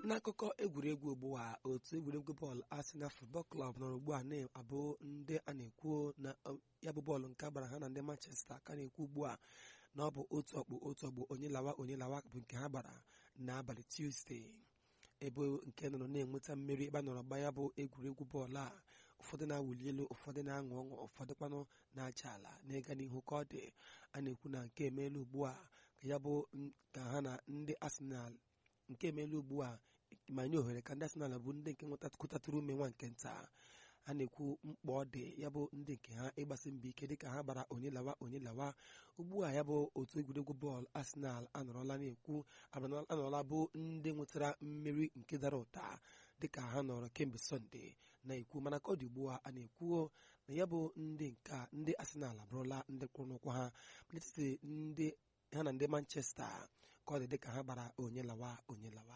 n'akụkọ egwuregwu ugbu a otu egwuregwu bọọlụ Arsenal Football Club nọrọ ugbu a na-abụ ndị a na-ekwu na ya bụ bọọlụ nke agbara ha na ndị Manchester ka na-ekwu ugbu a na ọ bụ otu ọkpụ onye lawa bụ nke ha gbara n'abalị Tuesday ebe nke nọrọ na-enweta mmeri ebe a nọrọ gba ya bụ egwuregwu bọọlụ a ụfọdụ na-awụli elu ụfọdụ na-aṅụ ọṅụ ụfọdụ kwanụ na-acha ala n'ịga n'ihu ka ọ dị a na-ekwu na nke emeela ugbu a ka ya bụ ka ha na ndị Arsenal nke emeela ugbu a ma nye ohere ka ndị Arsenal bụ ndị nke nwetakwutatụrụ ume nwa nke nta a na-ekwu mkpa ọ dị ya bụ ndị nke ha ịgbasi mbọ ike dịka ha gbara onye lawa ugbu a ya bụ otu egwuregwu bọọlụ Arsenal anọrọla bụ ndị nwetara mmeri nke dara ụda dịka ha nọrọ kemgbe Sọnde na-ekwu mana ka ọ dị ugbu a na-ekwu na ya bụ ndị Arsenal abụrụla ndị kwụrụ n'ụkwụ ha n'etiti ha na ndị Manchester ka ọ dị dịka ha gbara onye lawa